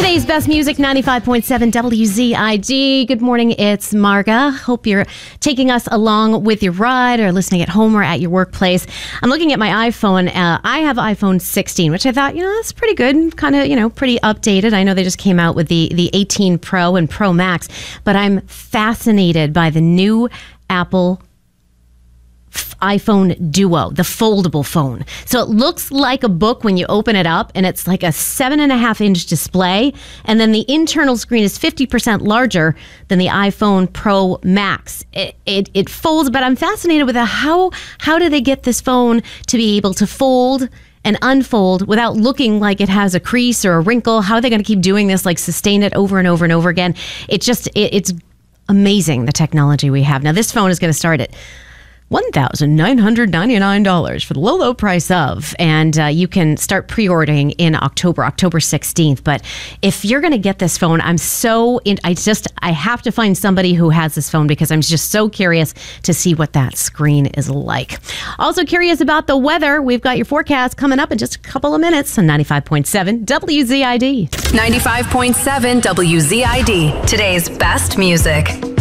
Today's best music, 95.7 WZID. Good morning, it's Marga. Hope you're taking us along with your ride or listening at home or at your workplace. I'm looking at my iPhone. I have iPhone 16, which I thought, that's pretty good. Kind of, pretty updated. I know they just came out with the 18 Pro and Pro Max, but I'm fascinated by the new Apple iPhone Duo, the foldable phone. So it looks like a book when you open it up, and it's like a 7.5-inch display. And then the internal screen is 50% larger than the iPhone Pro Max. It folds, but I'm fascinated with how do they get this phone to be able to fold and unfold without looking like it has a crease or a wrinkle? How are they going to keep doing this, like sustain it over and over and over again? It's amazing, the technology we have. Now, this phone is going to start at $1,999 for the low price of, and you can start pre-ordering in October 16th. But if you're going to get this phone, I have to find somebody who has this phone because I'm just so curious to see what that screen is like. Also curious about the weather. We've got your forecast coming up in just a couple of minutes on 95.7 WZID. 95.7 WZID. Today's best music.